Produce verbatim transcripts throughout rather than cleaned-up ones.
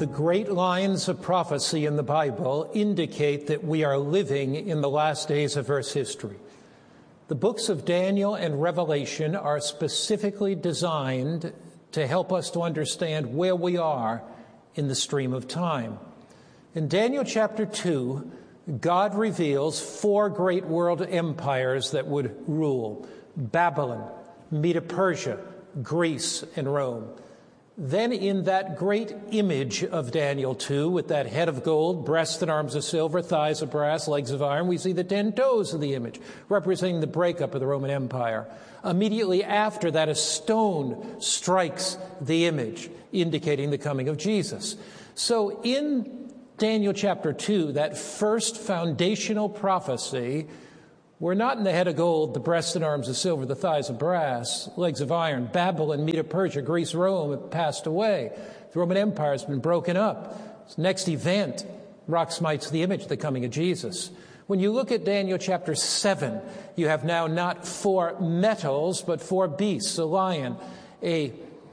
The great lines of prophecy in the Bible indicate that we are living in the last days of Earth's history. The books of Daniel and Revelation are specifically designed to help us to understand where we are in the stream of time. In Daniel chapter two, God reveals four great world empires that would rule: Babylon, Medo-Persia, Greece, and Rome. Then in that great image of Daniel two, with that head of gold, breasts and arms of silver, thighs of brass, legs of iron, we see the ten toes of the image, representing the breakup of the Roman Empire. Immediately after that, a stone strikes the image, indicating the coming of Jesus. So in Daniel chapter two, that first foundational prophecy, we're not in the head of gold, the breasts and arms of silver, the thighs of brass, legs of iron. Babylon, Medo-Persia, Greece, Rome have passed away. The Roman Empire has been broken up. Next event, rock smites the image of the coming of Jesus. When you look at Daniel chapter seven, you have now not four metals, but four beasts: a lion, a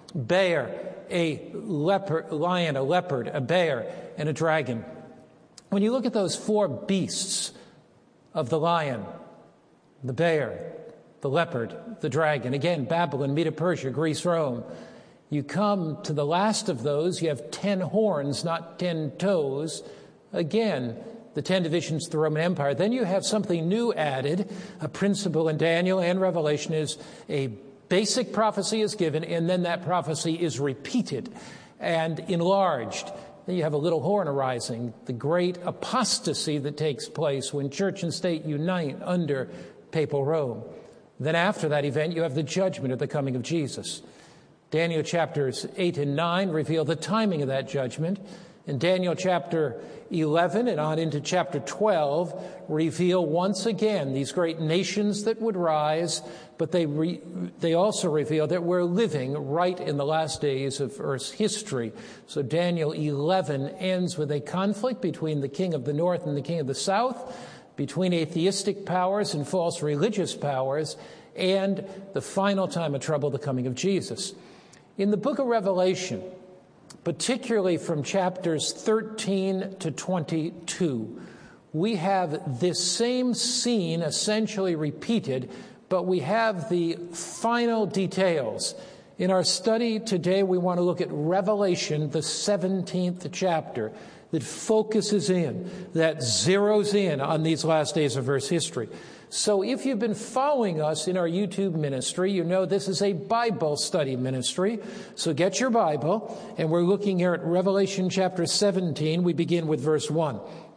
bear, a leopard, lion, a leopard, a bear, and a dragon. When you look at those four beasts of the lion, the bear, the leopard, the dragon, again, Babylon, Medo-Persia, Greece, Rome, you come to the last of those, you have ten horns, not ten toes. Again, the ten divisions of the Roman Empire. Then you have something new added. A principle in Daniel and Revelation is a basic prophecy is given, and then that prophecy is repeated and enlarged. Then you have a little horn arising, the great apostasy that takes place when church and state unite under papal Rome. Then after that event, you have the judgment of the coming of Jesus. Daniel chapters eight and nine reveal the timing of that judgment. And Daniel chapter eleven and on into chapter twelve reveal once again these great nations that would rise, but they re- they also reveal that we're living right in the last days of Earth's history. So Daniel eleven ends with a conflict between the king of the north and the king of the south, between atheistic powers and false religious powers, and the final time of trouble, the coming of Jesus. In the book of Revelation, particularly from chapters thirteen to twenty-two, we have this same scene essentially repeated, but we have the final details. In our study today, we want to look at Revelation, the seventeenth chapter, that focuses in, that zeroes in on these last days of Earth's history. So if you've been following us in our YouTube ministry, you know this is a Bible study ministry. So get your Bible, and we're looking here at Revelation chapter seventeen. We begin with verse one.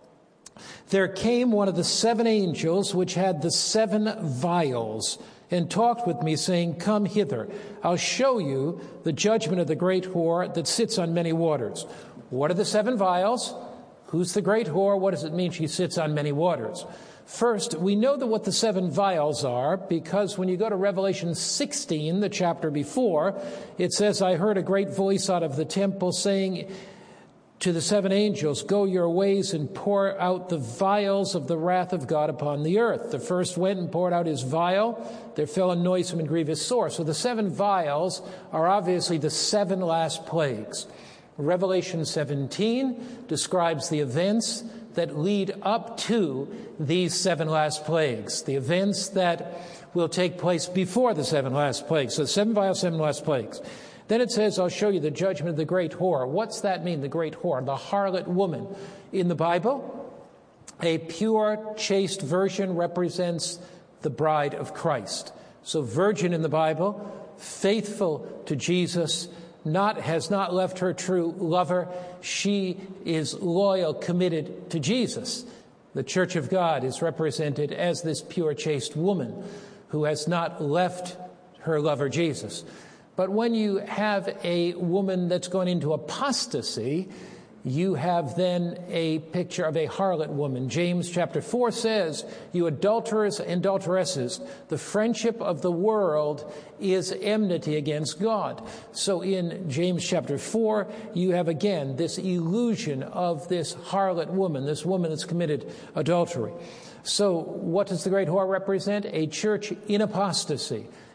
There came one of the seven angels which had the seven vials, and talked with me, saying, Come hither, I'll show you the judgment of the great whore that sits on many waters. What are the seven vials? Who's the great whore? What does it mean she sits on many waters? First, we know that what the seven vials are, because when you go to Revelation sixteen, the chapter before, it says, I heard a great voice out of the temple saying to the seven angels, Go your ways and pour out the vials of the wrath of God upon the earth. The first went and poured out his vial. There fell a noisome and grievous sore. So the seven vials are obviously the seven last plagues. Revelation seventeen describes the events that lead up to these seven last plagues, the events that will take place before the seven last plagues. So seven vials, seven last plagues. Then it says, I'll show you the judgment of the great whore. What's that mean, the great whore? The harlot woman. In the Bible, a pure, chaste virgin represents the bride of Christ. So virgin in the Bible, faithful to Jesus, not has not left her true lover. She is loyal, committed to Jesus. The Church of God is represented as this pure, chaste woman who has not left her lover Jesus. But when you have a woman that's gone into apostasy, you have then a picture of a harlot woman. James chapter four says, you adulterers and adulteresses, the friendship of the world is enmity against God. So in James chapter four, you have again this illusion of this harlot woman, this woman that's committed adultery. So what does the great whore represent? A church in apostasy,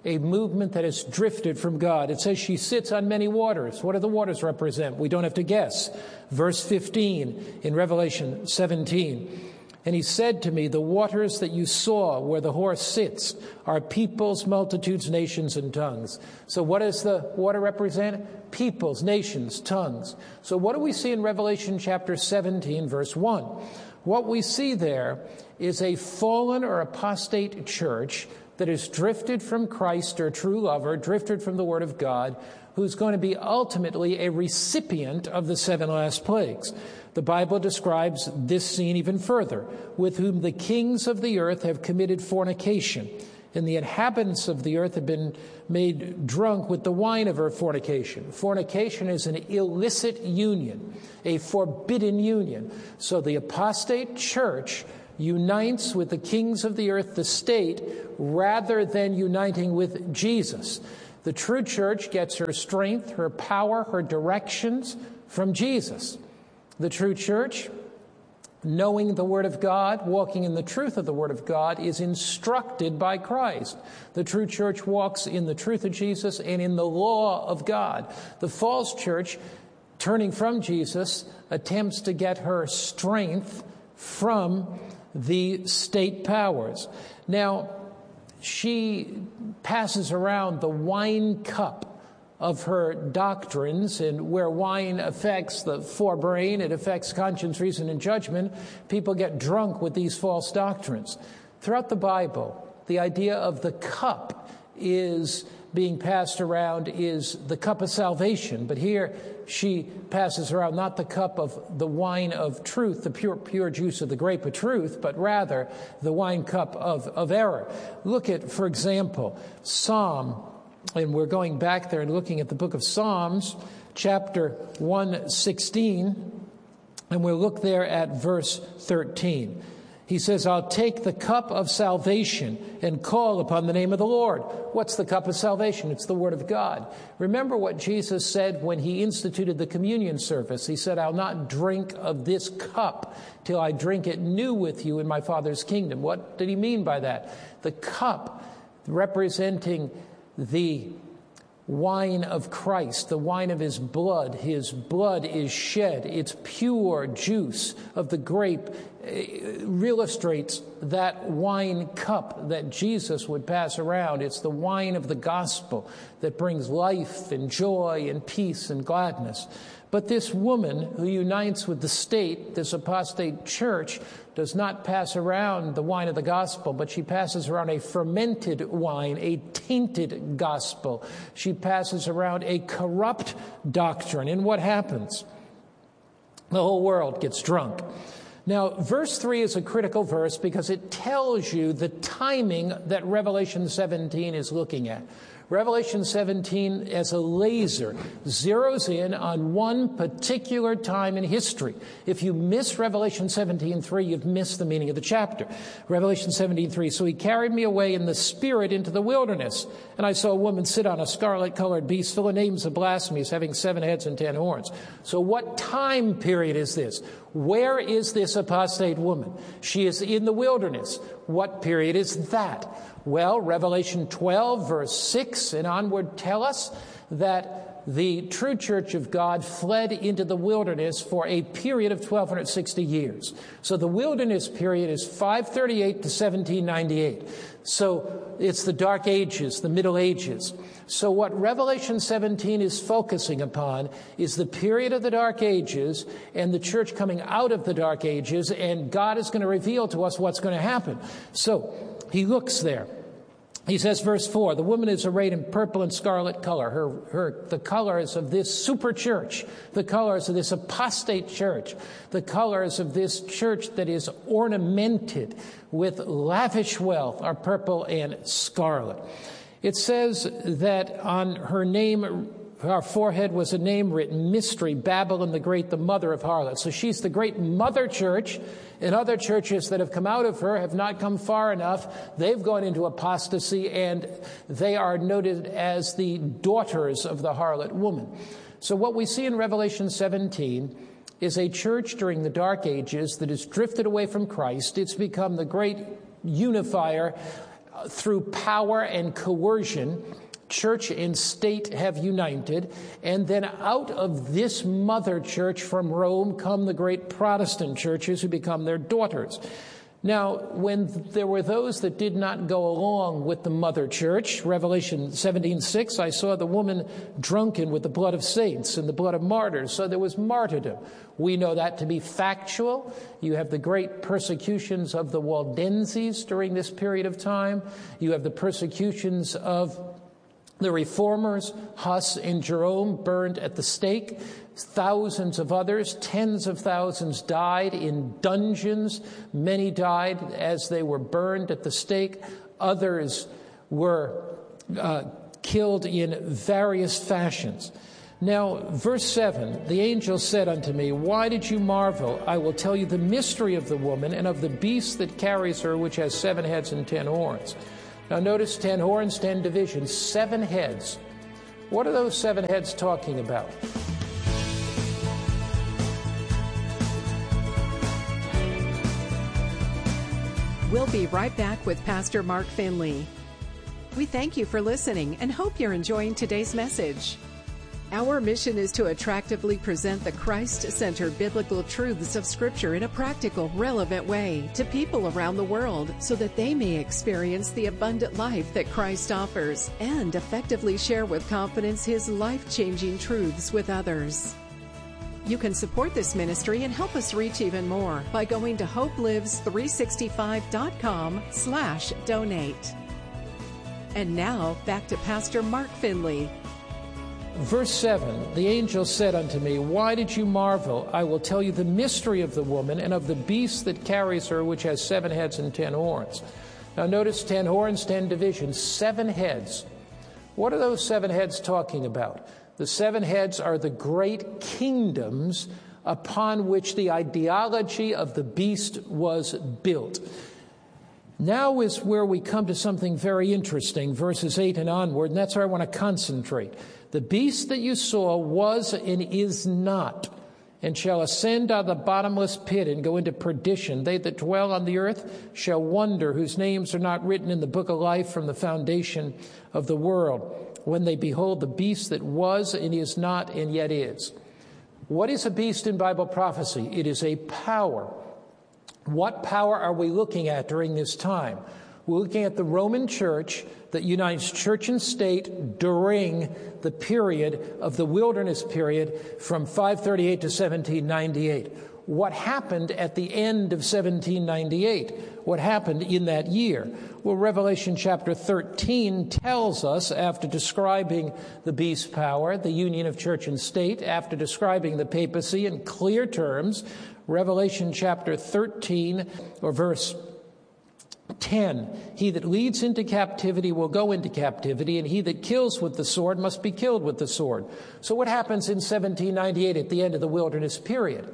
a movement that has drifted from God. It says she sits on many waters. What do the waters represent? We don't have to guess. Verse fifteen in Revelation seventeen. And he said to me, the waters that you saw where the horse sits are peoples, multitudes, nations, and tongues. So what does the water represent? Peoples, nations, tongues. So what do we see in Revelation chapter seventeen, verse one? What we see there is a fallen or apostate church that has drifted from Christ, or true lover, drifted from the Word of God, who's going to be ultimately a recipient of the seven last plagues. The Bible describes this scene even further, with whom the kings of the earth have committed fornication, and the inhabitants of the earth have been made drunk with the wine of her fornication. Fornication is an illicit union, a forbidden union. So the apostate church unites with the kings of the earth, the state, rather than uniting with Jesus. The true church gets her strength, her power, her directions from Jesus. The true church, knowing the Word of God, walking in the truth of the Word of God, is instructed by Christ. The true church walks in the truth of Jesus and in the law of God. The false church, turning from Jesus, attempts to get her strength from the state powers. Now, she passes around the wine cup of her doctrines, and where wine affects the forebrain, it affects conscience, reason, and judgment. People get drunk with these false doctrines. Throughout the Bible, the idea of the cup is being passed around is the cup of salvation. But here she passes around not the cup of the wine of truth, the pure pure juice of the grape of truth, but rather the wine cup of, of error. Look at, for example, Psalm, and we're going back there and looking at the book of Psalms, chapter one sixteen, and we'll look there at verse thirteen. He says, I'll take the cup of salvation and call upon the name of the Lord. What's the cup of salvation? It's the Word of God. Remember what Jesus said when he instituted the communion service. He said, I'll not drink of this cup till I drink it new with you in my Father's kingdom. What did he mean by that? The cup representing the wine of Christ, the wine of his blood. His blood is shed. It's pure juice of the grape. It illustrates that wine cup that Jesus would pass around. It's the wine of the gospel that brings life and joy and peace and gladness. But this woman who unites with the state, this apostate church, does not pass around the wine of the gospel, but she passes around a fermented wine, a tainted gospel. She passes around a corrupt doctrine. And what happens? The whole world gets drunk. Now, verse three is a critical verse because it tells you the timing that Revelation seventeen is looking at. Revelation seventeen, as a laser, zeroes in on one particular time in history. If you miss Revelation seventeen three, you've missed the meaning of the chapter. Revelation seventeen three, so he carried me away in the spirit into the wilderness, and I saw a woman sit on a scarlet-colored beast full of names of blasphemies, having seven heads and ten horns. So what time period is this? Where is this apostate woman? She is in the wilderness. What period is that? Well, Revelation twelve, verse six and onward tell us that the true church of God fled into the wilderness for a period of twelve sixty years. So the wilderness period is five thirty-eight to seventeen ninety-eight. So it's the Dark Ages, the Middle Ages. So what Revelation seventeen is focusing upon is the period of the Dark Ages and the church coming out of the Dark Ages, and God is going to reveal to us what's going to happen. So he looks there. He says, verse four, the woman is arrayed in purple and scarlet color. Her, her, the colors of this super church, the colors of this apostate church, the colors of this church that is ornamented with lavish wealth are purple and scarlet. It says that on her name, her forehead was a name written, Mystery, Babylon the Great, the mother of harlots. So she's the great mother church, and other churches that have come out of her have not come far enough. They've gone into apostasy, and they are noted as the daughters of the harlot woman. So what we see in Revelation seventeen is a church during the Dark Ages that has drifted away from Christ. It's become the great unifier uh, through power and coercion, church and state have united, and then out of this mother church from Rome come the great Protestant churches who become their daughters. Now, when there were those that did not go along with the mother church, Revelation seventeen six, I saw the woman drunken with the blood of saints and the blood of martyrs. So there was martyrdom. We know that to be factual. You have the great persecutions of the Waldenses during this period of time. You have the persecutions of the reformers, Huss and Jerome, burned at the stake. Thousands of others, tens of thousands, died in dungeons. Many died as they were burned at the stake. Others were uh, killed in various fashions. Now, verse seven, the angel said unto me, Why did you marvel? I will tell you the mystery of the woman and of the beast that carries her, which has seven heads and ten horns. Now notice ten horns, ten divisions, seven heads. What are those seven heads talking about? We'll be right back with Pastor Mark Finley. We thank you for listening and hope you're enjoying today's message. Our mission is to attractively present the Christ-centered biblical truths of Scripture in a practical, relevant way to people around the world so that they may experience the abundant life that Christ offers and effectively share with confidence His life-changing truths with others. You can support this ministry and help us reach even more by going to hopelives three sixty-five dot com slash donate. And now, back to Pastor Mark Finley. Verse seven, the angel said unto me, Why did you marvel? I will tell you the mystery of the woman and of the beast that carries her, which has seven heads and ten horns. Now notice ten horns, ten divisions, seven heads. What are those seven heads talking about? The seven heads are the great kingdoms upon which the ideology of the beast was built. Now is where we come to something very interesting, verses eight and onward, and that's where I want to concentrate. The beast that you saw was and is not, and shall ascend out of the bottomless pit and go into perdition. They that dwell on the earth shall wonder, whose names are not written in the book of life from the foundation of the world, when they behold the beast that was and is not and yet is. What is a beast in Bible prophecy? It is a power. What power are we looking at during this time? We're looking at the Roman Church that unites church and state during the period of the wilderness period from five thirty-eight to seventeen ninety-eight. What happened at the end of seventeen ninety-eight? What happened in that year? Well, Revelation chapter thirteen tells us, after describing the beast's power, the union of church and state, after describing the papacy in clear terms, Revelation chapter thirteen, or verse ten, he that leads into captivity will go into captivity, and he that kills with the sword must be killed with the sword. So what happens in seventeen ninety-eight at the end of the wilderness period?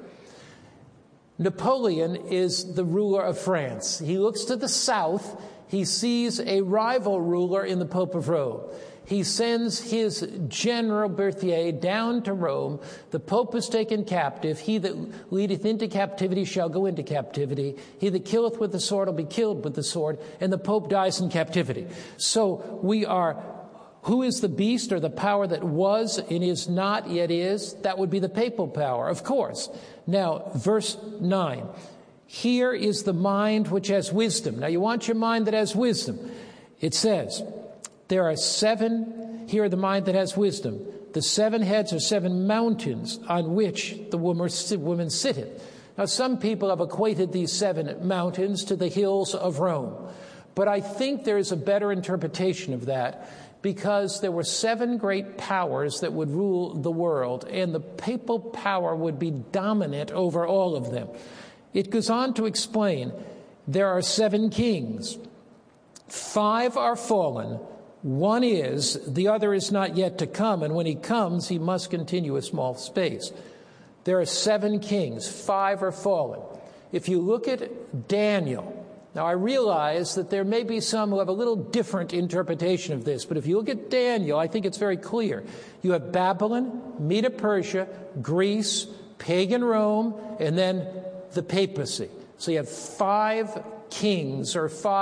Napoleon is the ruler of France. He looks to the south. He sees a rival ruler in the Pope of Rome. He sends his general Berthier down to Rome. The Pope is taken captive. He that leadeth into captivity shall go into captivity. He that killeth with the sword will be killed with the sword. And the Pope dies in captivity. So we are, who is the beast or the power that was and is not yet is? That would be the papal power, of course. Now, verse nine. Here is the mind which has wisdom. Now, you want your mind that has wisdom. It says, there are seven, here are the mind that has wisdom. The seven heads are seven mountains on which the woman sitteth. Now, some people have equated these seven mountains to the hills of Rome. But I think there is a better interpretation of that, because there were seven great powers that would rule the world, and the papal power would be dominant over all of them. It goes on to explain, there are seven kings. Five are fallen. One is, the other is not yet to come, and when he comes, he must continue a small space. There are seven kings. Five are fallen. If you look at Daniel, now I realize that there may be some who have a little different interpretation of this, but if you look at Daniel, I think it's very clear. You have Babylon, Medo-Persia, Greece, pagan Rome, and then the papacy. So you have five kings or five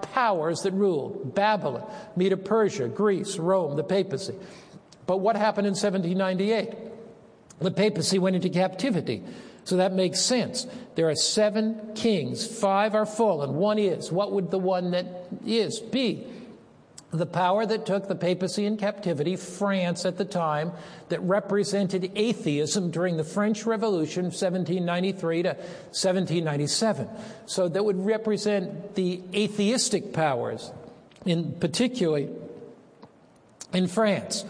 powers that ruled: Babylon, Medo-Persia, Greece, Rome, the papacy. But what happened in seventeen ninety-eight? The papacy went into captivity. So that makes sense. There are seven kings. Five are fallen. One is. What would the one that is be? The power that took the papacy in captivity, France at the time, that represented atheism during the French Revolution, seventeen ninety-three to seventeen ninety-seven. So that would represent the atheistic powers, in particularly in France.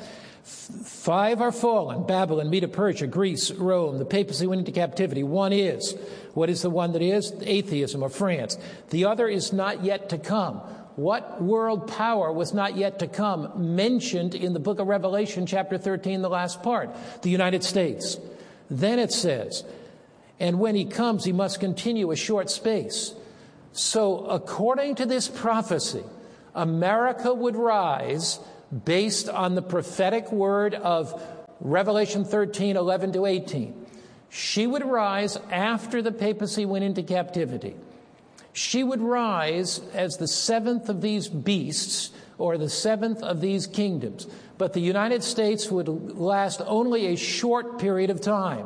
Five are fallen: Babylon, Medo-Persia, Greece, Rome. The papacy went into captivity. One is. What is the one that is? Atheism, or France. The other is not yet to come. What world power was not yet to come mentioned in the book of Revelation, chapter thirteen, the last part? The United States. Then it says, and when he comes, he must continue a short space. So according to this prophecy, America would rise based on the prophetic word of Revelation thirteen, eleven to eighteen. She would rise after the papacy went into captivity. She would rise as the seventh of these beasts, or the seventh of these kingdoms. But the United States would last only a short period of time.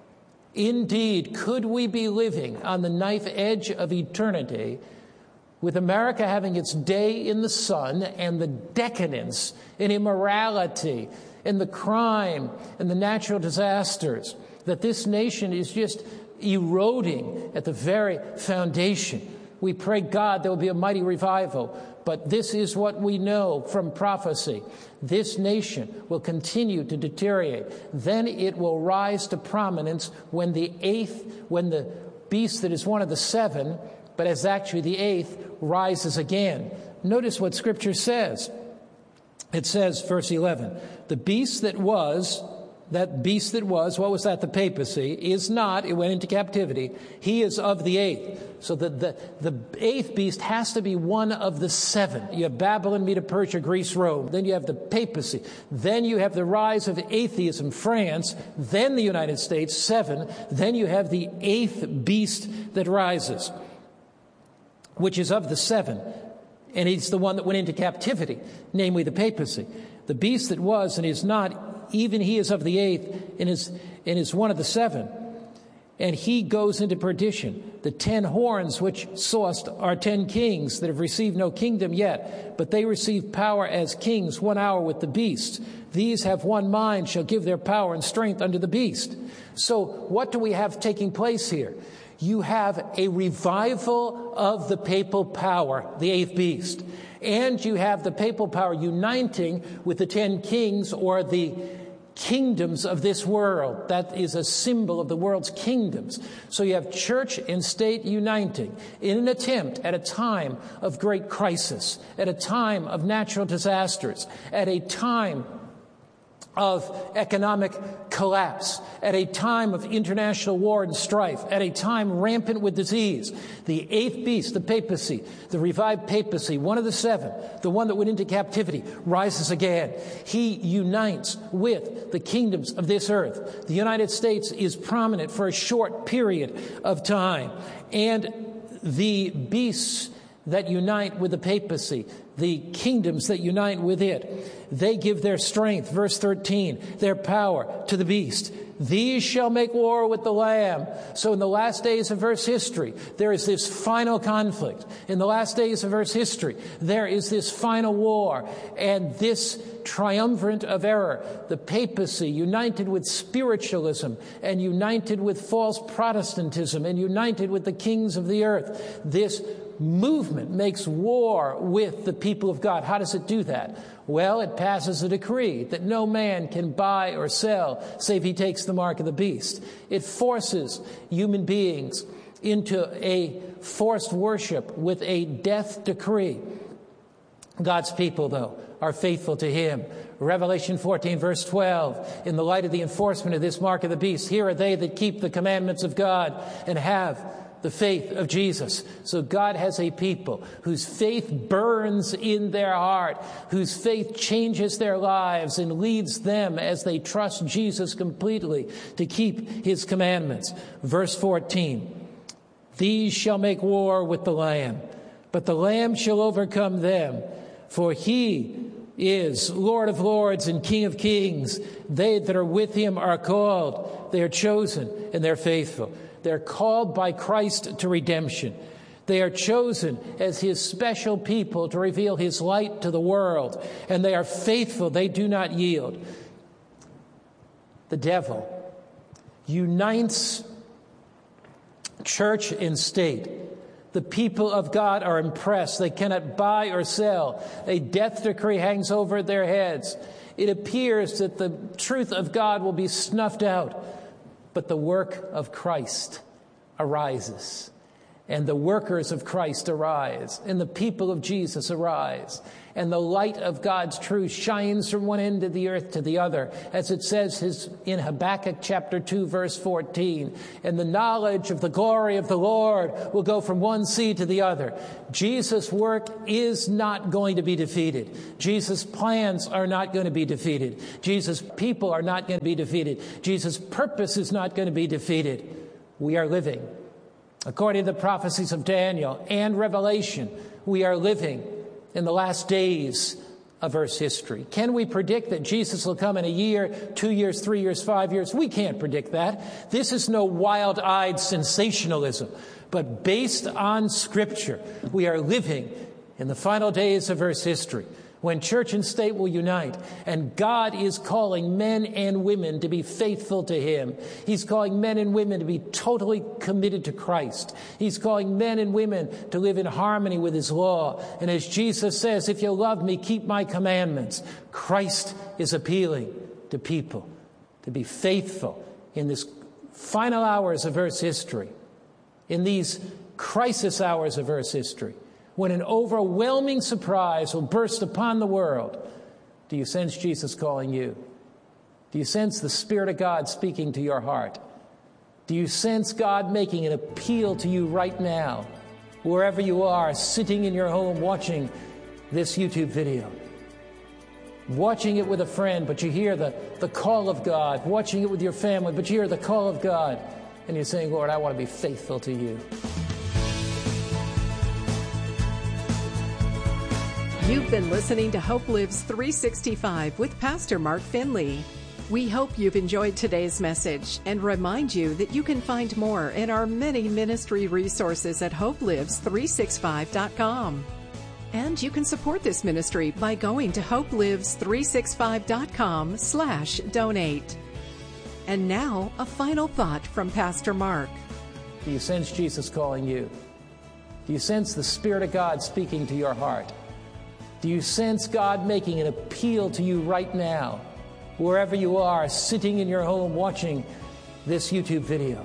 Indeed, could we be living on the knife edge of eternity, with America having its day in the sun, and the decadence and immorality and the crime and the natural disasters, that this nation is just eroding at the very foundation? We pray God there will be a mighty revival, but this is what we know from prophecy. This nation will continue to deteriorate. Then it will rise to prominence when the eighth, when the beast that is one of the seven, but is actually the eighth, rises again. Notice what Scripture says. It says, verse eleven, the beast that was, that beast that was, what was that? The papacy, is not, it went into captivity. He is of the eighth. So the, the, the eighth beast has to be one of the seven. You have Babylon, Medo-Persia, Greece, Rome. Then you have the papacy. Then you have the rise of atheism, France. Then the United States, seven. Then you have the eighth beast that rises, which is of the seven. And he's the one that went into captivity, namely the papacy. The beast that was and is not, even he is of the eighth and is, and is one of the seven. And he goes into perdition. The ten horns which sawest are ten kings that have received no kingdom yet, but they receive power as kings one hour with the beast. These have one mind, shall give their power and strength unto the beast. So what do we have taking place here? You have a revival of the papal power, the eighth beast. And you have the papal power uniting with the ten kings, or the kingdoms of this world. That is a symbol of the world's kingdoms. So you have church and state uniting in an attempt at a time of great crisis, at a time of natural disasters, at a time of economic collapse, at a time of international war and strife, at a time rampant with disease. The eighth beast, the papacy, the revived papacy, one of the seven, the one that went into captivity, rises again. He unites with the kingdoms of this earth. The United States is prominent for a short period of time. And the beasts that unite with the papacy, the kingdoms that unite with it, they give their strength, verse thirteen, their power to the beast. These shall make war with the Lamb. So in the last days of Earth's history, there is this final conflict. In the last days of Earth's history, there is this final war. And this triumvirate of error, the papacy, united with spiritualism, and united with false Protestantism, and united with the kings of the earth, this movement makes war with the people of God. How does it do that? Well, it passes a decree that no man can buy or sell save he takes the mark of the beast. It forces human beings into a forced worship with a death decree. God's people, though, are faithful to him. Revelation fourteen, verse twelve, in the light of the enforcement of this mark of the beast, here are they that keep the commandments of God and have the faith of Jesus. So God has a people whose faith burns in their heart, whose faith changes their lives and leads them as they trust Jesus completely to keep his commandments. Verse fourteen, these shall make war with the Lamb. but the Lamb shall overcome them, for he is Lord of lords and King of kings. They that are with him are called, they are chosen, and they're faithful. They're called by Christ to redemption. They are chosen as his special people to reveal his light to the world, and they are faithful. They do not yield. The devil unites church and state. The people of God are impressed. They cannot buy or sell. A death decree hangs over their heads. It appears that the truth of God will be snuffed out, but the work of Christ arises. And the workers of Christ arise, and the people of Jesus arise, and the light of God's truth shines from one end of the earth to the other, as it says his, in Habakkuk chapter two, verse fourteen, and the knowledge of the glory of the Lord will go from one sea to the other. Jesus' work is not going to be defeated. Jesus' plans are not going to be defeated. Jesus' people are not going to be defeated. Jesus' purpose is not going to be defeated. We are living. According to the prophecies of Daniel and Revelation, we are living in the last days of Earth's history. Can we predict that Jesus will come in a year, two years, three years, five years? We can't predict that. This is no wild-eyed sensationalism, but based on Scripture, we are living in the final days of Earth's history, when church and state will unite, and God is calling men and women to be faithful to him. He's calling men and women to be totally committed to Christ. He's calling men and women to live in harmony with his law. And as Jesus says, if you love me, keep my commandments. Christ is appealing to people to be faithful in this final hours of Earth's history, in these crisis hours of Earth's history, when an overwhelming surprise will burst upon the world. Do you sense Jesus calling you? Do you sense the Spirit of God speaking to your heart? Do you sense God making an appeal to you right now, wherever you are, sitting in your home watching this YouTube video? Watching it with a friend, but you hear the, the call of God. Watching it with your family, but you hear the call of God. And you're saying, Lord, I want to be faithful to you. You've been listening to Hope Lives three sixty-five with Pastor Mark Finley. We hope you've enjoyed today's message and remind you that you can find more in our many ministry resources at hope lives three sixty-five dot com. And you can support this ministry by going to hope lives three sixty-five dot com slash donate. And now, a final thought from Pastor Mark. Do you sense Jesus calling you? Do you sense the Spirit of God speaking to your heart? Do you sense God making an appeal to you right now, wherever you are, sitting in your home watching this YouTube video?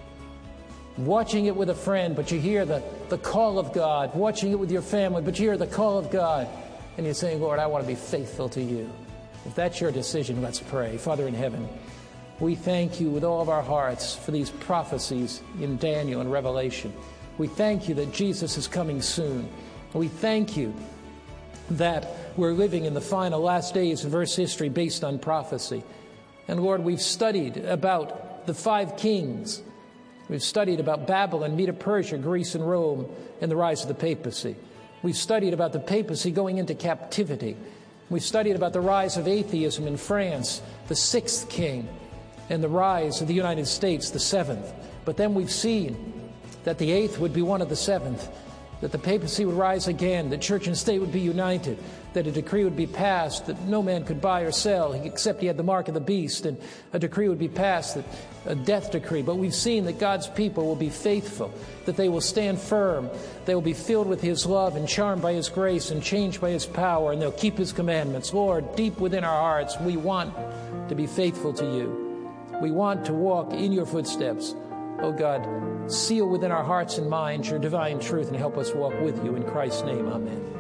Watching it with a friend, but you hear the, the call of God. Watching it with your family, but you hear the call of God. And you're saying, Lord, I want to be faithful to you. If that's your decision, let's pray. Father in heaven, we thank you with all of our hearts for these prophecies in Daniel and Revelation. We thank you that Jesus is coming soon. We thank you that we're living in the final last days of Earth's history based on prophecy. And Lord, we've studied about the five kings. We've studied about Babylon, Medo-Persia, Greece, and Rome, and the rise of the papacy. We've studied about the papacy going into captivity. We've studied about the rise of atheism in France, the sixth king, and the rise of the United States, the seventh. But then we've seen that the eighth would be one of the seventh, that the papacy would rise again, that church and state would be united, that a decree would be passed that no man could buy or sell except he had the mark of the beast, and a decree would be passed, that a death decree. But we've seen that God's people will be faithful, that they will stand firm, they will be filled with his love and charmed by his grace and changed by his power, and they'll keep his commandments. Lord, deep within our hearts, we want to be faithful to you. We want to walk in your footsteps. Oh God, seal within our hearts and minds your divine truth and help us walk with you. In Christ's name, amen.